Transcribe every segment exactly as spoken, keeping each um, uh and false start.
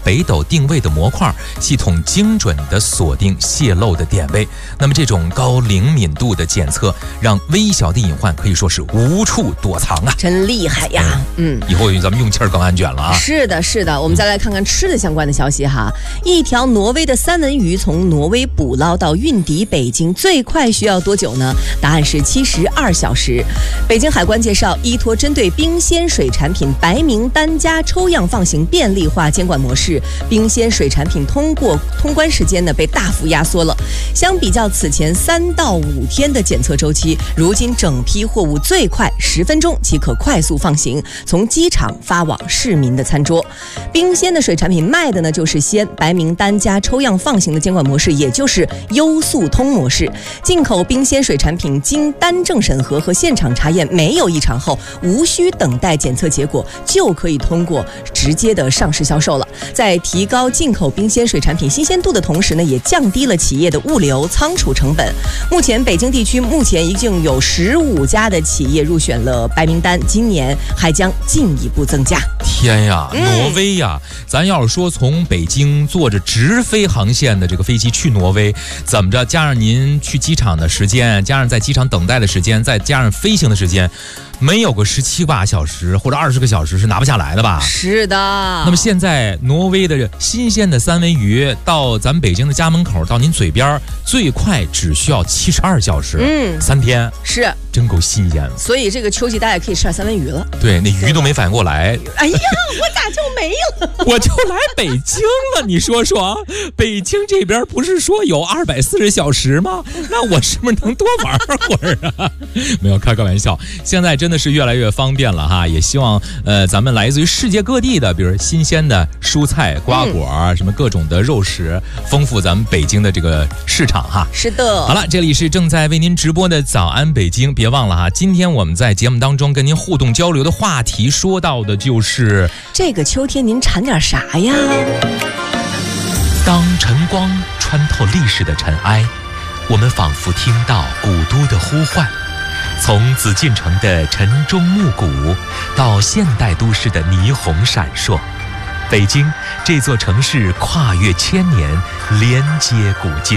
北斗定位的模块，系统精准地锁定泄漏的点位。那么这种高灵敏度的检测，让微小的隐患可以说是无处躲藏啊！ 真厉害呀！嗯， 以后咱们用气儿更安全了啊！ 是的，是的。我们再来看看吃的相关的消息哈。一条挪威的三文鱼从挪威捕捞到运抵北京，最快需要多久呢？答案是七十二小时。北京海关介绍，依托针对冰鲜水产品白名单加抽样放行便利化监管模式，冰鲜水产品通过通关时间呢被大幅压缩了。相比较此前三到五天的检测周期，如今整批货物最快十分钟即可快速放行，从机场发往市民的餐桌。冰鲜的水产品卖的呢就是鲜，白名单加抽样放行的监管模式，也就是优速通模式。进口冰鲜水产品经单证审核和现场查验没有异常后，无需等待检测结果，就可以通过直接的上市销售了。在提高进口冰鲜水产品新鲜度的同时呢，也降低了企业的物流仓储成本。目前北京地区目前已经有十五家的企业入选了白名单，今年还将进一步增加。 天呀，挪威呀！嗯、咱要是说从北京坐着直飞航线的这个飞机去挪威，怎么着？加上您去机场的时间，加上在机场等待的时间，再加上飞行的时间，没有个十七八小时或者二十个小时是拿不下来的吧？ 是的。 那么现在挪威的新鲜的三文鱼到咱们北京的家门口，到您嘴边，最快只需要七十二小时，嗯，三天， 是真够新鲜的。 所以这个秋季大家也可以吃点三文鱼了。 对，那鱼都没反应过来。 哎呀，我咋就没了？ 我就来北京了，你说说，北京这边不是说有二百四十小时吗？那我是不是能多玩会儿啊？没有，开个玩笑。现在真的是越来越方便了哈，也希望呃咱们来自于世界各地的，比如新鲜的蔬菜、瓜果、嗯、什么各种的肉食，丰富咱们北京的这个市场哈。 是的。 好了，这里是正在为您直播的早安北京，别忘了哈，今天我们在节目当中跟您互动交流的话题，说到的就是这个秋天您馋点啥呀？ 当晨光穿透历史的尘埃，我们仿佛听到古都的呼唤。从紫禁城的晨钟暮鼓到现代都市的霓虹闪烁，北京这座城市跨越千年，连接古今。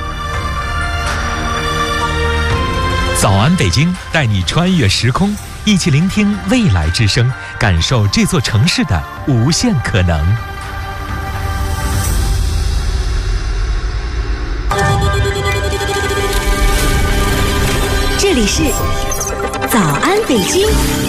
早安北京，带你穿越时空，一起聆听未来之声，感受这座城市的无限可能。 这里是早安北京。